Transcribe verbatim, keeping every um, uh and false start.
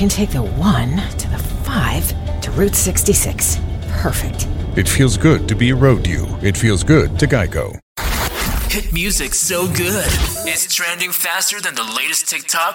can take the one to the five to Route sixty-six. Perfect. It feels good to be a road you. It feels good to Geico. Hit music so good. It's trending faster than the latest TikTok